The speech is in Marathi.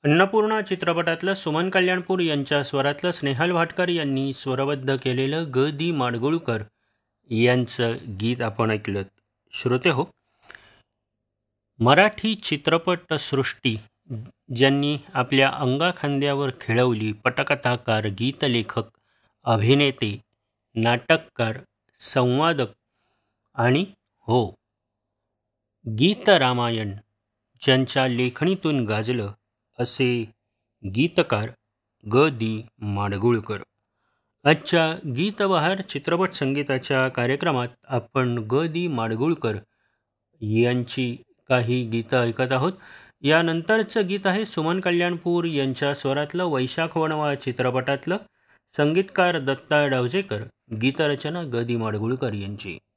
अन्नपूर्णा चित्रपटातलं सुमन कल्याणपूर यांच्या स्वरातलं स्नेहल भाटकर यांनी स्वरबद्ध केलेलं ग दी माडगुळकर यांचं गीत आपण ऐकलं. श्रोते हो, मराठी चित्रपटसृष्टी ज्यांनी आपल्या अंगाखांद्यावर खेळवली, पटकथाकार, गीतलेखक, अभिनेते, नाटककार, संवादक आणि हो, गीतरामायण ज्यांच्या लेखणीतून गाजलं असे गीतकार ग दी माडगुळकर. आजच्या गीतबहार चित्रपट संगीताच्या कार्यक्रमात आपण ग दी माडगुळकर यांची काही गीतं ऐकत आहोत. यानंतरचं गीत आहे सुमन कल्याणपूर यांच्या स्वरातलं वैशाख वणवा चित्रपटातलं. संगीतकार दत्ता डावजेकर, गीतरचना ग दी माडगुळकर यांची.